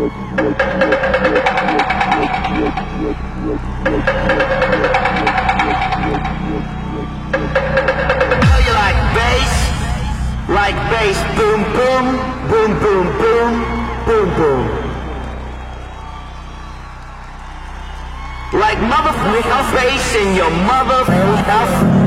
Like bass, boom, boom, boom, boom, boom, boom, boom. Like motherfucking bass in your motherfucking house.